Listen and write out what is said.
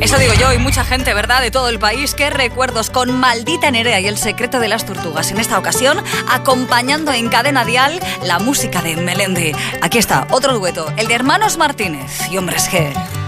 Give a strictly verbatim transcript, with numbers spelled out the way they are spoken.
Eso digo yo y mucha gente, ¿verdad? De todo el país. Qué recuerdos con Maldita Nerea y El secreto de las tortugas. En esta ocasión, acompañando en Cadena Dial la música de Melendi. Aquí está, otro dueto, el de Hermanos Martínez y Hombres G.